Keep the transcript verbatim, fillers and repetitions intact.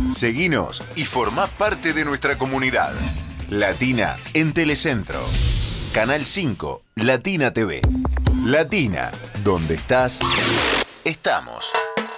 Seguinos y formá parte de nuestra comunidad. Latina en Telecentro. Canal cinco, Latina T V. Latina, donde estás, estamos.